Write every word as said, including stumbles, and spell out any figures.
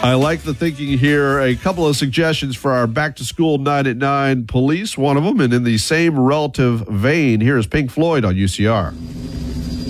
I like the thinking here. A couple of suggestions for our back-to-school nine at nine police, one of them, and in the same relative vein, here is Pink Floyd on U C R.